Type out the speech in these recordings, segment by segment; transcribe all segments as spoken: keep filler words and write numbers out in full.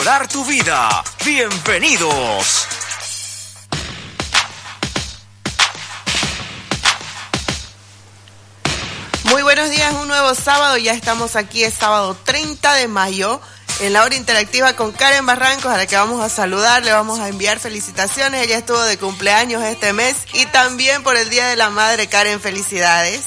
mejorar tu vida. ¡Bienvenidos! Muy buenos días, un nuevo sábado, ya estamos aquí, es sábado treinta de mayo, en la hora interactiva con Karen Barrancos, a la que vamos a saludar, le vamos a enviar felicitaciones, ella estuvo de cumpleaños este mes, y también por el Día de la Madre. Karen, felicidades.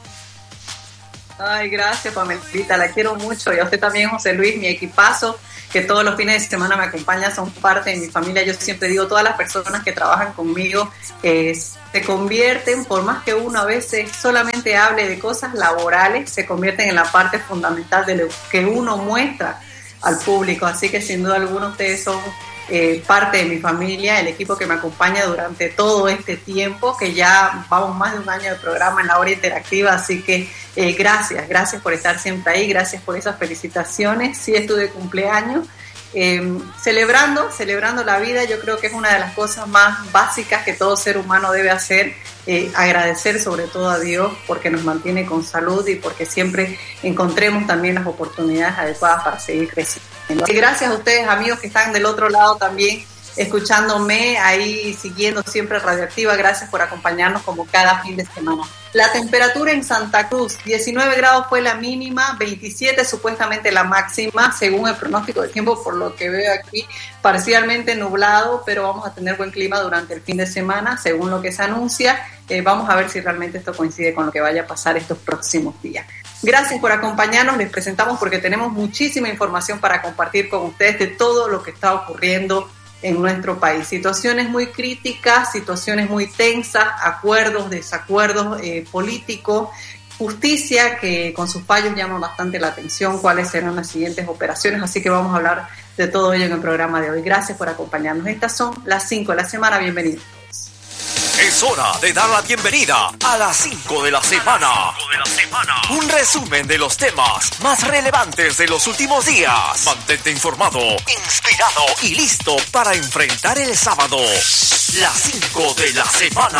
Ay, gracias, Pamelita, la quiero mucho, y a usted también, José Luis, mi equipazo, que todos los fines de semana me acompaña, son parte de mi familia. Yo siempre digo, todas las personas que trabajan conmigo eh, se convierten, por más que uno a veces solamente hable de cosas laborales, se convierten en la parte fundamental de lo que uno muestra al público. Así que sin duda alguna ustedes son eh, parte de mi familia, el equipo que me acompaña durante todo este tiempo, que ya vamos más de un año de programa en la hora interactiva. Así que eh, gracias, gracias por estar siempre ahí, gracias por esas felicitaciones. Sí, estuve de cumpleaños. Eh, celebrando, celebrando la vida. Yo creo que es una de las cosas más básicas que todo ser humano debe hacer, eh, agradecer sobre todo a Dios porque nos mantiene con salud y porque siempre encontremos también las oportunidades adecuadas para seguir creciendo. Y gracias a ustedes, amigos que están del otro lado también escuchándome ahí, siguiendo siempre Radioactiva. Gracias por acompañarnos como cada fin de semana. La temperatura en Santa Cruz, diecinueve grados fue la mínima, veintisiete supuestamente la máxima, según el pronóstico de tiempo, por lo que veo aquí, parcialmente nublado, pero vamos a tener buen clima durante el fin de semana, según lo que se anuncia. Eh, vamos a ver si realmente esto coincide con lo que vaya a pasar estos próximos días. Gracias por acompañarnos, les presentamos porque tenemos muchísima información para compartir con ustedes de todo lo que está ocurriendo en nuestro país. Situaciones muy críticas, situaciones muy tensas, acuerdos, desacuerdos eh, políticos, justicia que con sus fallos llama bastante la atención, cuáles serán las siguientes operaciones, así que vamos a hablar de todo ello en el programa de hoy. Gracias por acompañarnos. Estas son las cinco de la semana, bienvenidos. Es hora de dar la bienvenida a las cinco de la semana. Un resumen de los temas más relevantes de los últimos días. Mantente informado, inspirado y listo para enfrentar el sábado. Las cinco de la semana.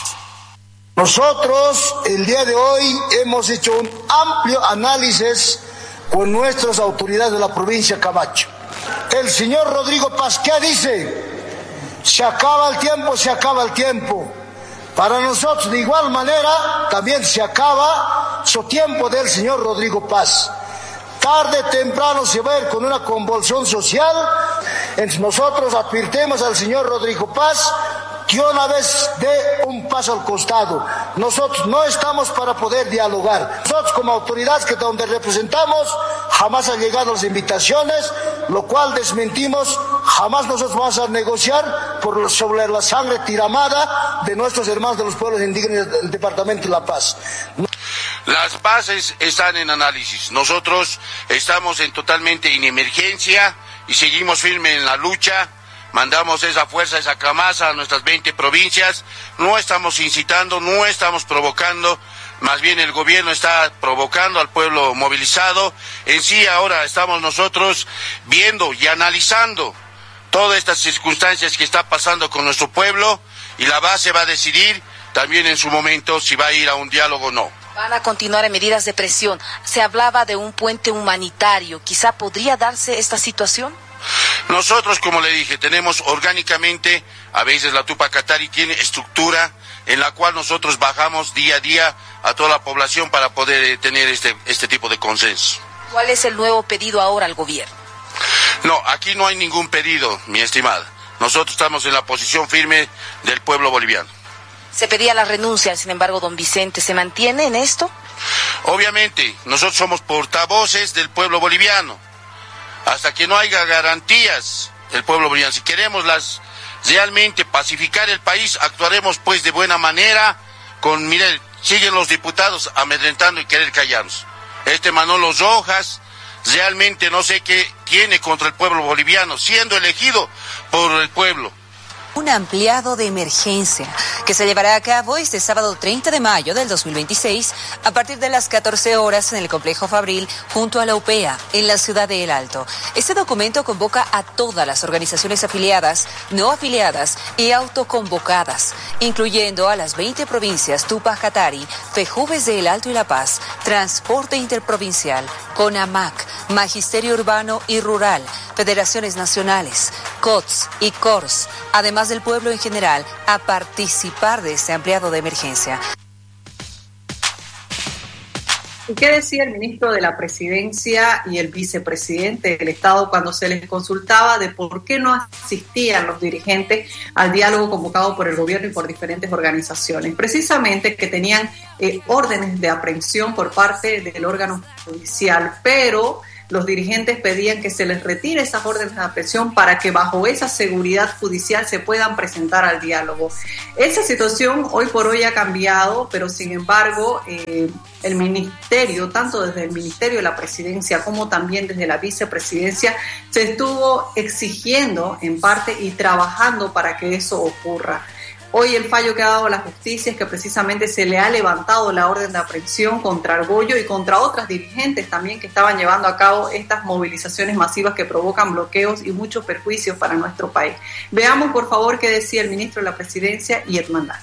Nosotros el día de hoy hemos hecho un amplio análisis con nuestras autoridades de la provincia de Camacho. El señor Rodrigo Paz, ¿qué dice? Se acaba el tiempo, se acaba el tiempo. Para nosotros, de igual manera, también se acaba su tiempo del señor Rodrigo Paz. Tarde o temprano se va a ir con una convulsión social. Entonces nosotros advertimos al señor Rodrigo Paz que una vez dé un paso al costado. Nosotros no estamos para poder dialogar. Nosotros como autoridades que donde representamos jamás han llegado las invitaciones, lo cual desmentimos. Jamás nosotros vamos a negociar por, sobre la sangre tiramada de nuestros hermanos de los pueblos indígenas del Departamento de La Paz. Las bases están en análisis. Nosotros estamos en totalmente en emergencia y seguimos firmes en la lucha. Mandamos esa fuerza, esa camasa a nuestras veinte provincias. No estamos incitando, no estamos provocando. Más bien el gobierno está provocando al pueblo movilizado. En sí ahora estamos nosotros viendo y analizando todas estas circunstancias que está pasando con nuestro pueblo y la base va a decidir también en su momento si va a ir a un diálogo o no. Van a continuar en medidas de presión. Se hablaba de un puente humanitario. ¿Quizá podría darse esta situación? Nosotros, como le dije, tenemos orgánicamente, a veces la Tupac Katari tiene estructura en la cual nosotros bajamos día a día a toda la población para poder tener este, este tipo de consenso. ¿Cuál es el nuevo pedido ahora al gobierno? No, aquí no hay ningún pedido, mi estimada. Nosotros estamos en la posición firme del pueblo boliviano. Se pedía la renuncia, sin embargo, don Vicente, ¿se mantiene en esto? Obviamente, nosotros somos portavoces del pueblo boliviano. Hasta que no haya garantías del pueblo boliviano, si queremos las realmente pacificar el país, actuaremos pues de buena manera. Con, miren, siguen los diputados amedrentando y querer callarnos. Este Manolo Rojas realmente no sé qué tiene contra el pueblo boliviano, siendo elegido por el pueblo. Un ampliado de emergencia que se llevará a cabo este sábado treinta de mayo del dos mil veintiséis a partir de las catorce horas en el complejo Fabril junto a la U P E A en la ciudad de El Alto. Este documento convoca a todas las organizaciones afiliadas, no afiliadas y autoconvocadas, incluyendo a las veinte provincias Tupac Katari, FEJUVES de El Alto y La Paz, Transporte Interprovincial, CONAMAC, Magisterio Urbano y Rural, Federaciones Nacionales, C O T S y C O R S, además del pueblo en general, a participar de este ampliado de emergencia. ¿Y qué decía el ministro de la Presidencia y el vicepresidente del Estado cuando se les consultaba de por qué no asistían los dirigentes al diálogo convocado por el gobierno y por diferentes organizaciones? Precisamente que tenían eh, órdenes de aprehensión por parte del órgano judicial, pero los dirigentes pedían que se les retire esas órdenes de aprehensión para que bajo esa seguridad judicial se puedan presentar al diálogo. Esa situación hoy por hoy ha cambiado, pero sin embargo eh, el ministerio, tanto desde el Ministerio de la Presidencia como también desde la Vicepresidencia, se estuvo exigiendo en parte y trabajando para que eso ocurra. Hoy el fallo que ha dado la justicia es que precisamente se le ha levantado la orden de aprehensión contra Argollo y contra otras dirigentes también que estaban llevando a cabo estas movilizaciones masivas que provocan bloqueos y muchos perjuicios para nuestro país. Veamos por favor qué decía el ministro de la Presidencia y Hermandad.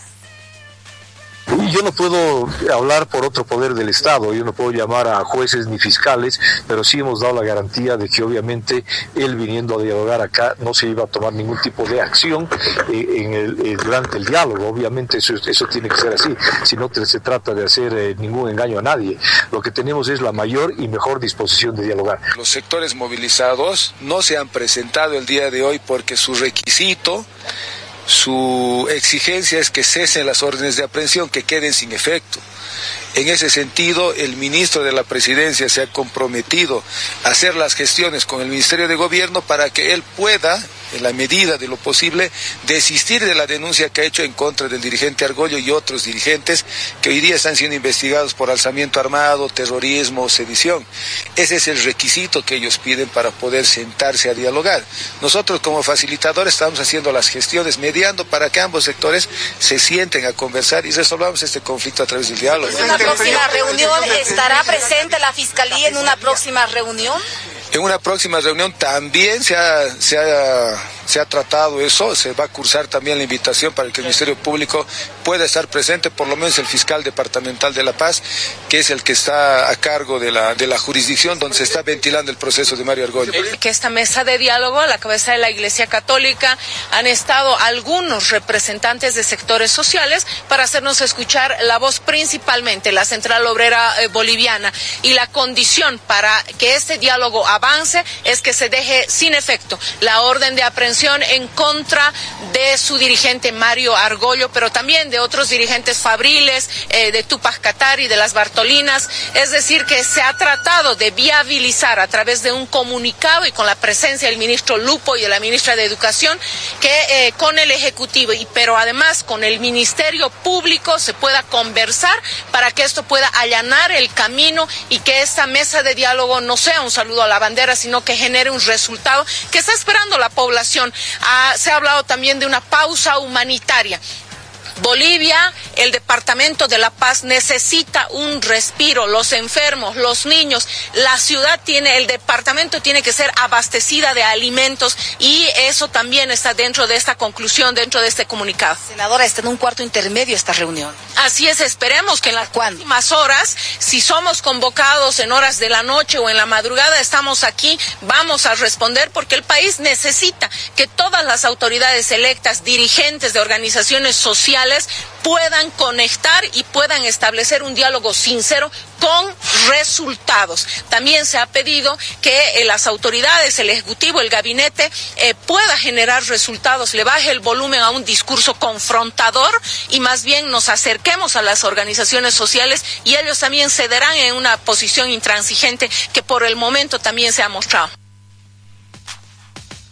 Yo no puedo hablar por otro poder del Estado, yo no puedo llamar a jueces ni fiscales, pero sí hemos dado la garantía de que obviamente él viniendo a dialogar acá no se iba a tomar ningún tipo de acción eh, en el, eh, durante el diálogo. Obviamente eso, eso tiene que ser así, si no se trata de hacer eh, ningún engaño a nadie. Lo que tenemos es la mayor y mejor disposición de dialogar. Los sectores movilizados no se han presentado el día de hoy porque su requisito, su exigencia es que cesen las órdenes de aprehensión, que queden sin efecto. En ese sentido, el ministro de la Presidencia se ha comprometido a hacer las gestiones con el Ministerio de Gobierno para que él pueda, en la medida de lo posible, desistir de la denuncia que ha hecho en contra del dirigente Argollo y otros dirigentes que hoy día están siendo investigados por alzamiento armado, terrorismo o sedición. Ese es el requisito que ellos piden para poder sentarse a dialogar. Nosotros como facilitadores estamos haciendo las gestiones, mediando para que ambos sectores se sienten a conversar y resolvamos este conflicto a través del diálogo. ¿En una próxima reunión estará presente la Fiscalía en una próxima reunión? En una próxima reunión también se ha, se ha, se ha tratado eso, se va a cursar también la invitación para que el Ministerio Público pueda estar presente, por lo menos el fiscal departamental de La Paz, que es el que está a cargo de la, de la jurisdicción donde se está ventilando el proceso de Mario Argollo. Que esta mesa de diálogo, a la cabeza de la Iglesia Católica, han estado algunos representantes de sectores sociales para hacernos escuchar la voz, principalmente la Central Obrera eh, Boliviana, y la condición para que este diálogo avance es que se deje sin efecto la orden de aprehensión en contra de su dirigente Mario Argollo, pero también de otros dirigentes fabriles, eh, de Tupac Katari, de las Bartolinas. Es decir, que se ha tratado de viabilizar a través de un comunicado y con la presencia del ministro Lupo y de la ministra de Educación, que eh, con el Ejecutivo y pero además con el Ministerio Público se pueda conversar para que esto pueda allanar el camino y que esta mesa de diálogo no sea un saludo a la bandera, sino que genere un resultado que está esperando la población. Ah, se ha hablado también de una pausa humanitaria. Bolivia, el departamento de La Paz necesita un respiro, los enfermos, los niños, la ciudad tiene, el departamento tiene que ser abastecida de alimentos y eso también está dentro de esta conclusión, dentro de este comunicado. Senadora, está en un cuarto intermedio esta reunión. Así es, esperemos que en las próximas horas, si somos convocados en horas de la noche o en la madrugada, estamos aquí, vamos a responder porque el país necesita que todas las autoridades electas, dirigentes de organizaciones sociales, puedan conectar y puedan establecer un diálogo sincero con resultados. También se ha pedido que eh, las autoridades, el Ejecutivo, el Gabinete, eh, pueda generar resultados, le baje el volumen a un discurso confrontador y más bien nos acerquemos a las organizaciones sociales y ellos también cederán en una posición intransigente que por el momento también se ha mostrado.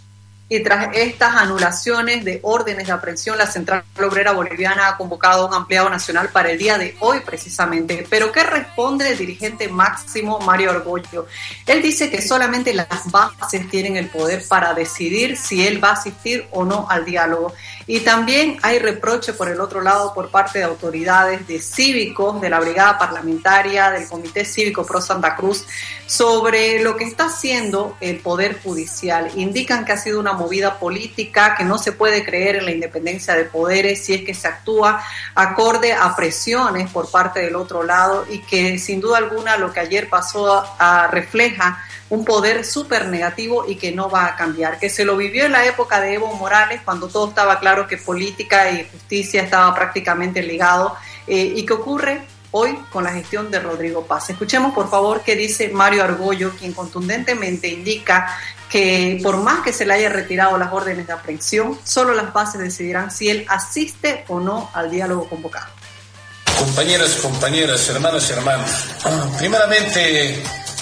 y tras estas anulaciones de órdenes de aprehensión, la Central Obrera Boliviana ha convocado a un ampliado nacional para el día de hoy precisamente. ¿Pero qué responde el dirigente máximo Mario Argüello? Él dice que solamente las bases tienen el poder para decidir si él va a asistir o no al diálogo. Y también hay reproche por el otro lado por parte de autoridades, de cívicos, de la Brigada Parlamentaria, del Comité Cívico Pro Santa Cruz, sobre lo que está haciendo el Poder Judicial. Indican que ha sido una movida política, que no se puede creer en la independencia de poderes si es que se actúa acorde a presiones por parte del otro lado, y que sin duda alguna lo que ayer pasó a, a refleja un poder súper negativo y que no va a cambiar, que se lo vivió en la época de Evo Morales, cuando todo estaba claro que política y justicia estaba prácticamente ligado, eh, y que ocurre hoy con la gestión de Rodrigo Paz. Escuchemos por favor qué dice Mario Argüello, quien contundentemente indica que por más que se le haya retirado las órdenes de aprehensión, solo las bases decidirán si él asiste o no al diálogo convocado. Compañeras, compañeras, hermanas y hermanos, primeramente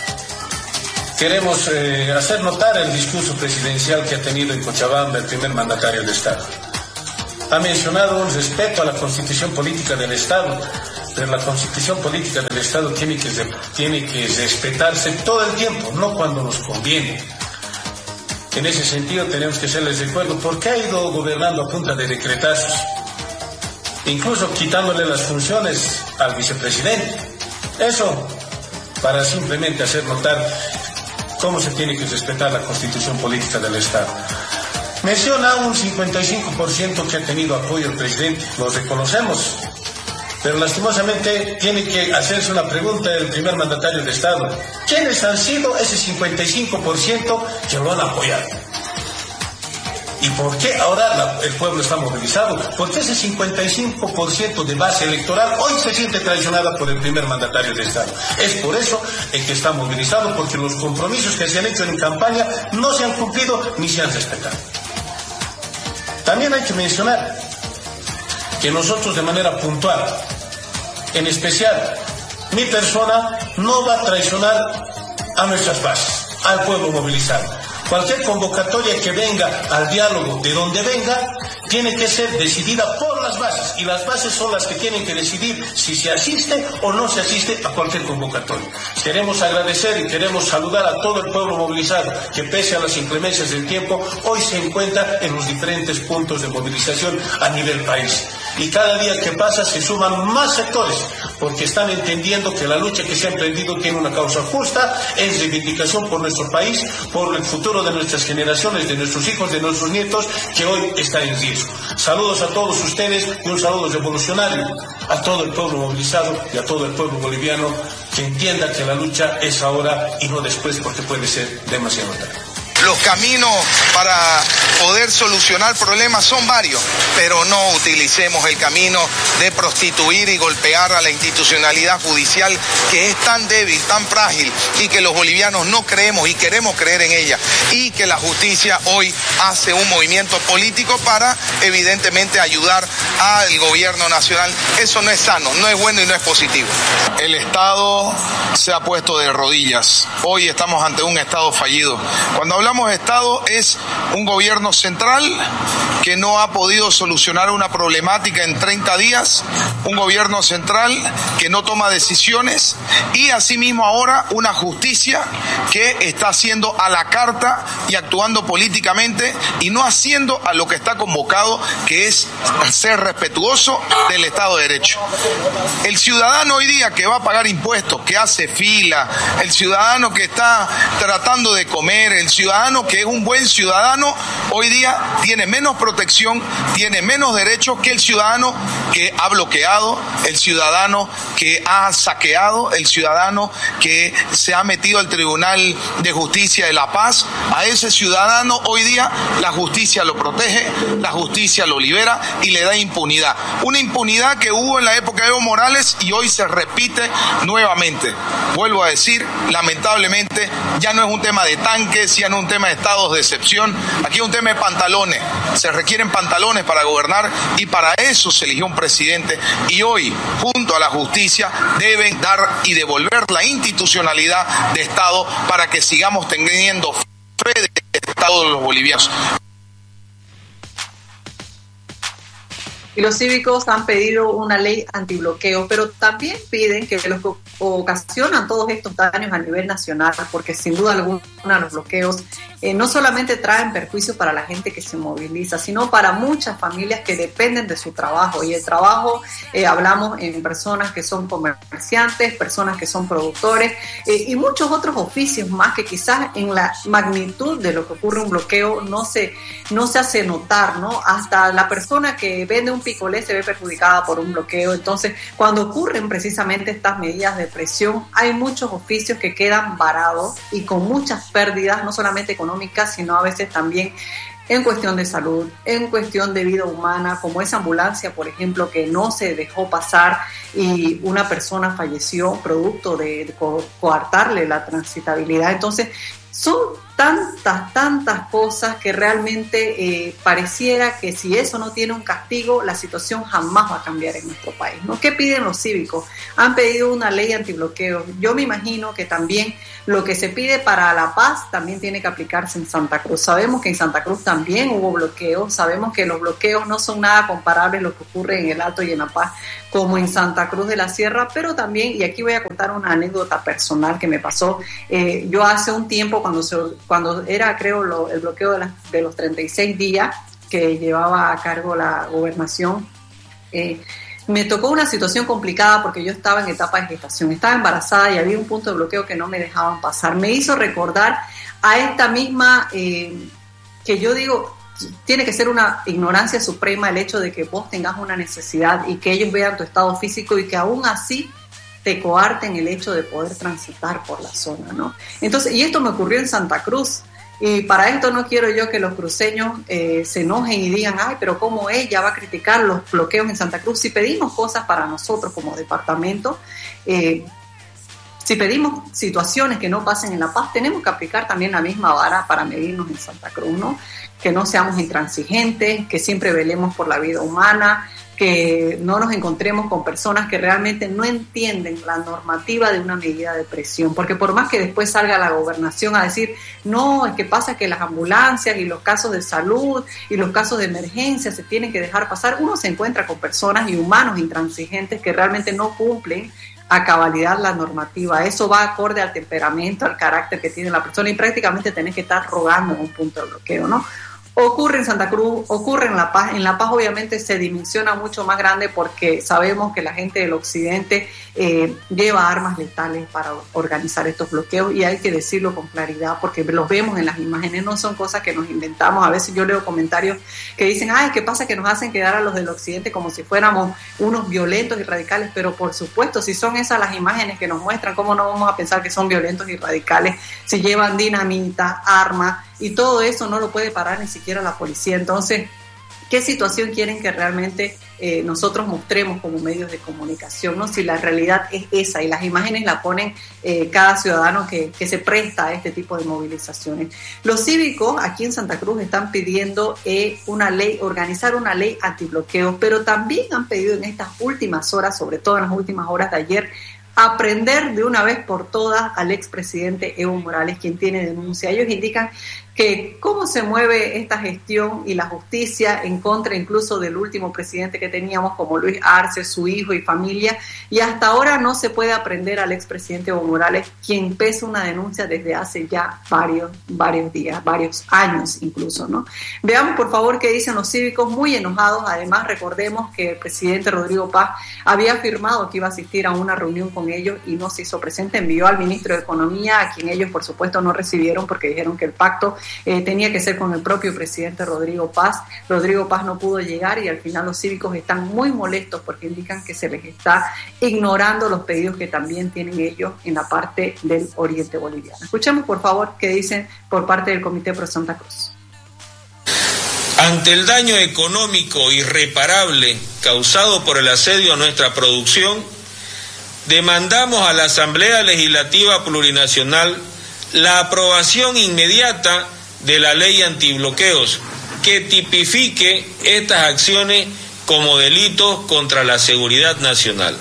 queremos eh, hacer notar el discurso presidencial que ha tenido en Cochabamba el primer mandatario del Estado. Ha mencionado un respeto a la Constitución Política del Estado, pero la Constitución Política del Estado tiene que, tiene que respetarse todo el tiempo, no cuando nos conviene. En ese sentido tenemos que hacerles recuerdo por qué ha ido gobernando a punta de decretazos, incluso quitándole las funciones al vicepresidente. Eso para simplemente hacer notar cómo se tiene que respetar la Constitución Política del Estado. Menciona un cincuenta y cinco por ciento que ha tenido apoyo el presidente, lo reconocemos, pero lastimosamente tiene que hacerse una pregunta del primer mandatario del Estado. ¿Quiénes han sido ese cincuenta y cinco por ciento que lo han apoyado? ¿Y por qué ahora la, el pueblo está movilizado? ¿Por qué ese cincuenta y cinco por ciento de base electoral hoy se siente traicionada por el primer mandatario del Estado? Es por eso el que está movilizado, porque los compromisos que se han hecho en campaña no se han cumplido ni se han respetado. También hay que mencionar que nosotros de manera puntual, en especial mi persona, no va a traicionar a nuestras bases, al pueblo movilizado. Cualquier convocatoria que venga al diálogo, de donde venga, tiene que ser decidida por las bases, y las bases son las que tienen que decidir si se asiste o no se asiste a cualquier convocatoria. Queremos agradecer y queremos saludar a todo el pueblo movilizado que, pese a las inclemencias del tiempo, hoy se encuentra en los diferentes puntos de movilización a nivel país. Y cada día que pasa se suman más sectores, porque están entendiendo que la lucha que se ha emprendido tiene una causa justa, es reivindicación por nuestro país, por el futuro de nuestras generaciones, de nuestros hijos, de nuestros nietos, que hoy está en riesgo. Saludos a todos ustedes y un saludo revolucionario a todo el pueblo movilizado y a todo el pueblo boliviano, que entienda que la lucha es ahora y no después, porque puede ser demasiado tarde. Los caminos para poder solucionar problemas son varios, pero no utilicemos el camino de prostituir y golpear a la institucionalidad judicial, que es tan débil, tan frágil, y que los bolivianos no creemos y queremos creer en ella, y que la justicia hoy hace un movimiento político para evidentemente ayudar al gobierno nacional. Eso no es sano, no es bueno y no es positivo. El Estado se ha puesto de rodillas. Hoy estamos ante un Estado fallido. Cuando hablamos de Estado, es un gobierno central que no ha podido solucionar una problemática en treinta días, un gobierno central que no toma decisiones, y asimismo ahora una justicia que está haciendo a la carta y actuando políticamente y no haciendo a lo que está convocado, que es ser respetuoso del Estado de Derecho. El ciudadano hoy día que va a pagar impuestos, que hace fila, el ciudadano que está tratando de comer, el ciudadano que es un buen ciudadano, hoy día tiene menos protección, tiene menos derechos que el ciudadano que ha bloqueado, el ciudadano que ha saqueado, el ciudadano que se ha metido al Tribunal de Justicia de La Paz. A ese ciudadano hoy día la justicia lo protege, la justicia lo libera y le da impunidad. Una impunidad que hubo en la época de Evo Morales y hoy se repite nuevamente. Vuelvo a decir, lamentablemente ya no es un tema de tanques, ya no es un tema de estados de excepción, aquí es un tema de pantalones. Se requieren pantalones para gobernar, y para eso se eligió un presidente, y hoy, junto a la justicia, deben dar y devolver la institucionalidad de Estado para que sigamos teniendo fe de Estado de los bolivianos. y los cívicos han pedido una ley antibloqueo, pero también piden que los que ocasionan todos estos daños a nivel nacional, porque sin duda alguna los bloqueos eh, no solamente traen perjuicios para la gente que se moviliza, sino para muchas familias que dependen de su trabajo. Y el trabajo, eh, hablamos en personas que son comerciantes, personas que son productores eh, y muchos otros oficios más que quizás en la magnitud de lo que ocurre un bloqueo no se, no se hace notar, ¿no? Hasta la persona que vende un picolé se ve perjudicada por un bloqueo. Entonces, cuando ocurren precisamente estas medidas de presión, hay muchos oficios que quedan varados y con muchas pérdidas, no solamente económicas, sino a veces también en cuestión de salud, en cuestión de vida humana, como esa ambulancia, por ejemplo, que no se dejó pasar y una persona falleció producto de, de co- coartarle la transitabilidad. Entonces, son tantas, tantas cosas que realmente eh, pareciera que si eso no tiene un castigo, la situación jamás va a cambiar en nuestro país, ¿no? ¿Qué piden los cívicos? Han pedido una ley antibloqueo. Yo me imagino que también lo que se pide para La Paz también tiene que aplicarse en Santa Cruz. Sabemos que en Santa Cruz también hubo bloqueos, sabemos que los bloqueos no son nada comparables a lo que ocurre en el Alto y en La Paz como en Santa Cruz de la Sierra, pero también, y aquí voy a contar una anécdota personal que me pasó, eh, yo hace un tiempo cuando, se, cuando era creo lo, el bloqueo de, la, de los treinta y seis días que llevaba a cargo la gobernación, eh, me tocó una situación complicada porque yo estaba en etapa de gestación, estaba embarazada y había un punto de bloqueo que no me dejaban pasar. Me hizo recordar a esta misma, eh, que yo digo, tiene que ser una ignorancia suprema el hecho de que vos tengas una necesidad y que ellos vean tu estado físico y que aún así te coarten el hecho de poder transitar por la zona, ¿no? Entonces, y esto me ocurrió en Santa Cruz. Y para esto no quiero yo que los cruceños eh, se enojen y digan, ay, pero ¿cómo ella va a criticar los bloqueos en Santa Cruz? Si pedimos cosas para nosotros como departamento, eh, si pedimos situaciones que no pasen en La Paz, tenemos que aplicar también la misma vara para medirnos en Santa Cruz, ¿no? Que no seamos intransigentes, que siempre velemos por la vida humana, que no nos encontremos con personas que realmente no entienden la normativa de una medida de presión, porque por más que después salga la gobernación a decir, no, es que pasa que las ambulancias y los casos de salud y los casos de emergencia se tienen que dejar pasar, uno se encuentra con personas y humanos intransigentes que realmente no cumplen a cabalidad la normativa. Eso va acorde al temperamento, al carácter que tiene la persona y prácticamente tenés que estar rogando en un punto de bloqueo, ¿no? Ocurre en Santa Cruz, ocurre en La Paz. En La Paz obviamente se dimensiona mucho más grande porque sabemos que la gente del occidente eh, lleva armas letales para organizar estos bloqueos y hay que decirlo con claridad porque los vemos en las imágenes, no son cosas que nos inventamos. A veces yo leo comentarios que dicen, ay, ¿qué pasa? Que nos hacen quedar a los del occidente como si fuéramos unos violentos y radicales, pero por supuesto, si son esas las imágenes que nos muestran, ¿cómo no vamos a pensar que son violentos y radicales si llevan dinamita, armas? Y todo eso no lo puede parar ni siquiera la policía. Entonces, ¿qué situación quieren que realmente eh, nosotros mostremos como medios de comunicación, ¿no? Si la realidad es esa y las imágenes la ponen eh, cada ciudadano que, que se presta a este tipo de movilizaciones. Los cívicos aquí en Santa Cruz están pidiendo eh, una ley, organizar una ley antibloqueo, pero también han pedido en estas últimas horas, sobre todo en las últimas horas de ayer, aprender de una vez por todas al expresidente Evo Morales, quien tiene denuncia. Ellos indican que cómo se mueve esta gestión y la justicia en contra incluso del último presidente que teníamos como Luis Arce, su hijo y familia, y hasta ahora no se puede aprender al expresidente Evo Morales, quien pesa una denuncia desde hace ya varios, varios días, varios años incluso, ¿no? Veamos por favor qué dicen los cívicos, muy enojados. Además recordemos que el presidente Rodrigo Paz había afirmado que iba a asistir a una reunión con ellos y no se hizo presente, envió al ministro de Economía, a quien ellos por supuesto no recibieron porque dijeron que el pacto Eh, tenía que ser con el propio presidente Rodrigo Paz. Rodrigo Paz no pudo llegar y al final los cívicos están muy molestos porque indican que se les está ignorando los pedidos que también tienen ellos en la parte del oriente boliviano. Escuchemos por favor qué dicen por parte del Comité Pro Santa Cruz. Ante el daño económico irreparable causado por el asedio a nuestra producción, demandamos a la Asamblea Legislativa Plurinacional la aprobación inmediata de la ley antibloqueos que tipifique estas acciones como delitos contra la seguridad nacional.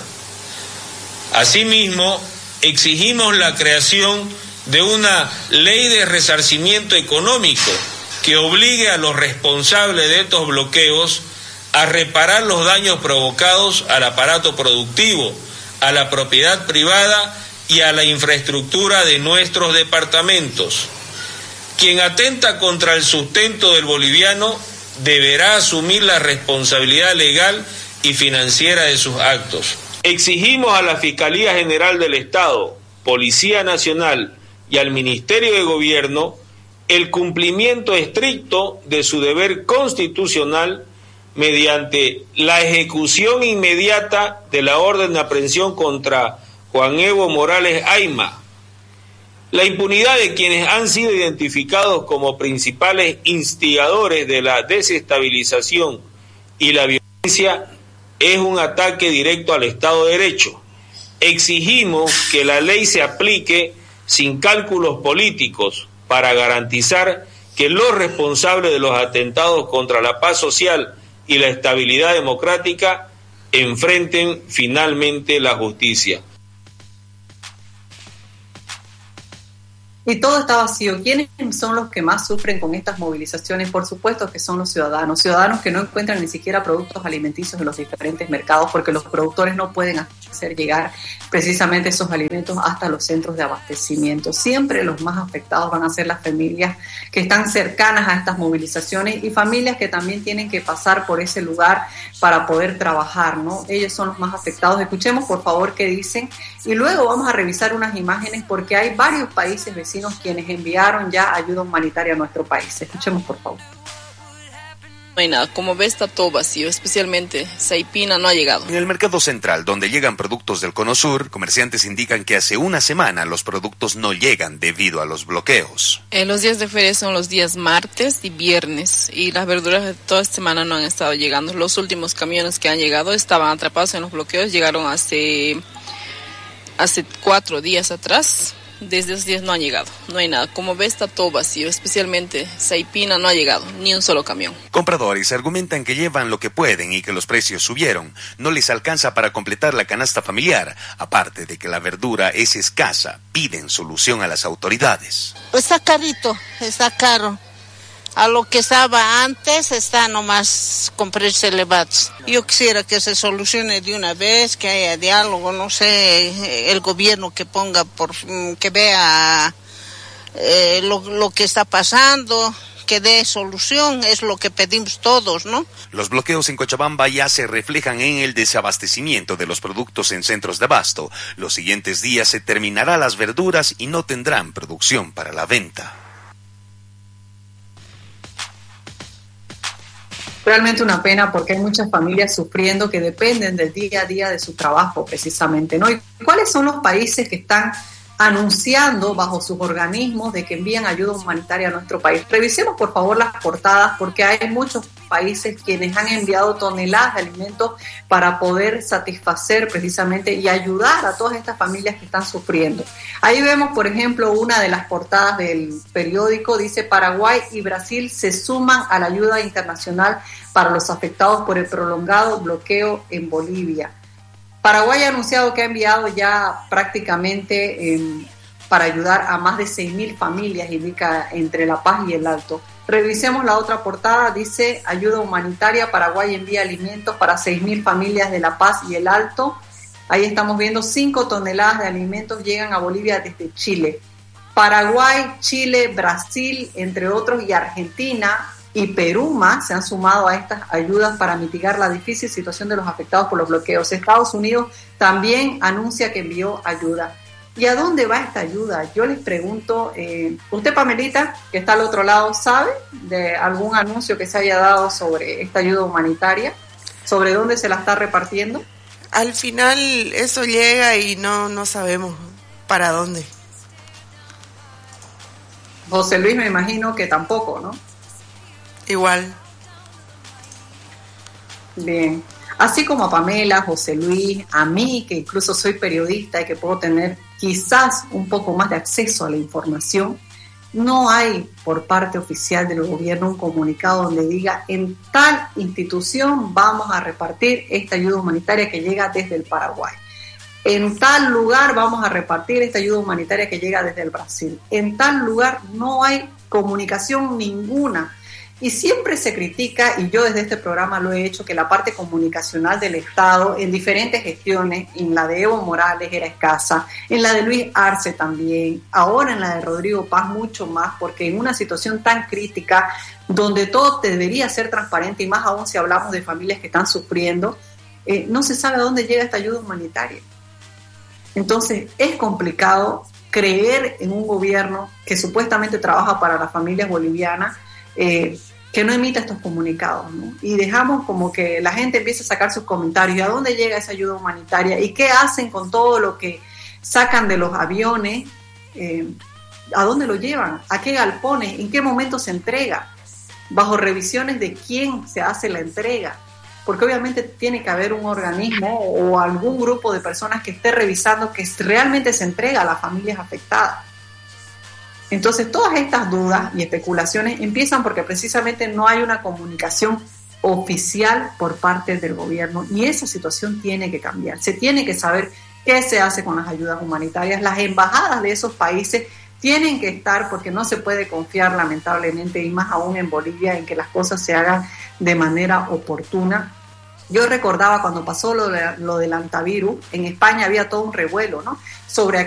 Asimismo, exigimos la creación de una ley de resarcimiento económico que obligue a los responsables de estos bloqueos a reparar los daños provocados al aparato productivo, a la propiedad privada y a la infraestructura de nuestros departamentos. Quien atenta contra el sustento del boliviano deberá asumir la responsabilidad legal y financiera de sus actos. Exigimos a la Fiscalía General del Estado, Policía Nacional y al Ministerio de Gobierno el cumplimiento estricto de su deber constitucional mediante la ejecución inmediata de la orden de aprehensión contra Juan Evo Morales Ayma. La impunidad de quienes han sido identificados como principales instigadores de la desestabilización y la violencia es un ataque directo al Estado de Derecho. Exigimos que la ley se aplique sin cálculos políticos para garantizar que los responsables de los atentados contra la paz social y la estabilidad democrática enfrenten finalmente la justicia. Y todo está vacío. ¿Quiénes son los que más sufren con estas movilizaciones? Por supuesto que son los ciudadanos, ciudadanos que no encuentran ni siquiera productos alimenticios en los diferentes mercados porque los productores no pueden hacer llegar precisamente esos alimentos hasta los centros de abastecimiento. Siempre los más afectados van a ser las familias que están cercanas a estas movilizaciones y familias que también tienen que pasar por ese lugar para poder trabajar, ¿no? Ellos son los más afectados. Escuchemos por favor qué dicen y luego vamos a revisar unas imágenes porque hay varios países vecinos quienes enviaron ya ayuda humanitaria a nuestro país. Escuchemos por favor. No hay nada, como ves está todo vacío, especialmente Saipina no ha llegado. En el mercado central, donde llegan productos del Cono Sur, comerciantes indican que hace una semana los productos no llegan debido a los bloqueos. Eh, los días de feria son los días martes y viernes y las verduras de toda esta semana no han estado llegando. Los últimos camiones que han llegado estaban atrapados en los bloqueos, llegaron hace, hace cuatro días atrás. Desde esos días no han llegado, no hay nada. Como ves está todo vacío, especialmente Saipina no ha llegado, ni un solo camión. Compradores argumentan que llevan lo que pueden y que los precios subieron. No les alcanza para completar la canasta familiar. Aparte de que la verdura es escasa, piden solución a las autoridades. Está carito, está caro. A lo que estaba antes está nomás con precios elevados. Yo quisiera que se solucione de una vez, que haya diálogo, no sé, el gobierno que ponga, por que vea eh, lo, lo que está pasando, que dé solución, es lo que pedimos todos, ¿no? Los bloqueos en Cochabamba ya se reflejan en el desabastecimiento de los productos en centros de abasto. Los siguientes días se terminarán las verduras y no tendrán producción para la venta. Realmente una pena porque hay muchas familias sufriendo que dependen del día a día de su trabajo precisamente, ¿no? ¿Y cuáles son los países que están anunciando bajo sus organismos de que envían ayuda humanitaria a nuestro país? Revisemos por favor las portadas porque hay muchos países quienes han enviado toneladas de alimentos para poder satisfacer precisamente y ayudar a todas estas familias que están sufriendo. Ahí vemos por ejemplo una de las portadas del periódico, dice Paraguay y Brasil se suman a la ayuda internacional para los afectados por el prolongado bloqueo en Bolivia. Paraguay ha anunciado que ha enviado ya prácticamente eh, para ayudar a más de seis mil familias, indica entre La Paz y el Alto. Revisemos la otra portada, dice ayuda humanitaria, Paraguay envía alimentos para seis mil familias de La Paz y el Alto. Ahí estamos viendo cinco toneladas de alimentos llegan a Bolivia desde Chile. Paraguay, Chile, Brasil, entre otros, y Argentina y Perú más se han sumado a estas ayudas para mitigar la difícil situación de los afectados por los bloqueos. Estados Unidos también anuncia que envió ayuda. ¿Y a dónde va esta ayuda? Yo les pregunto, eh, usted Pamelita, que está al otro lado, ¿sabe de algún anuncio que se haya dado sobre esta ayuda humanitaria? ¿Sobre dónde se la está repartiendo? Al final eso llega y no, no sabemos para dónde. José Luis me imagino que tampoco, ¿no? Igual. Bien. Así como a Pamela, José Luis, a mí, que incluso soy periodista y que puedo tener quizás un poco más de acceso a la información, no hay por parte oficial del gobierno un comunicado donde diga en tal institución vamos a repartir esta ayuda humanitaria que llega desde el Paraguay. En tal lugar vamos a repartir esta ayuda humanitaria que llega desde el Brasil. En tal lugar no hay comunicación ninguna. Y siempre se critica, y yo desde este programa lo he hecho, que la parte comunicacional del Estado en diferentes gestiones, en la de Evo Morales era escasa, en la de Luis Arce también, ahora en la de Rodrigo Paz mucho más, porque en una situación tan crítica, donde todo debería ser transparente, y más aún si hablamos de familias que están sufriendo, eh, no se sabe a dónde llega esta ayuda humanitaria. Entonces es complicado creer en un gobierno que supuestamente trabaja para las familias bolivianas, Eh, que no emita estos comunicados, ¿no? Y dejamos como que la gente empiece a sacar sus comentarios, ¿y a dónde llega esa ayuda humanitaria? ¿Y qué hacen con todo lo que sacan de los aviones? Eh, ¿A dónde lo llevan? ¿A qué galpones? ¿En qué momento se entrega? ¿Bajo revisiones de quién se hace la entrega? Porque obviamente tiene que haber un organismo o algún grupo de personas que esté revisando que realmente se entrega a las familias afectadas. Entonces, todas estas dudas y especulaciones empiezan porque precisamente no hay una comunicación oficial por parte del gobierno, y esa situación tiene que cambiar. Se tiene que saber qué se hace con las ayudas humanitarias. Las embajadas de esos países tienen que estar, porque no se puede confiar, lamentablemente, y más aún en Bolivia, en que las cosas se hagan de manera oportuna. Yo recordaba cuando pasó lo, de, lo del antivirus, en España había todo un revuelo, ¿no?, sobre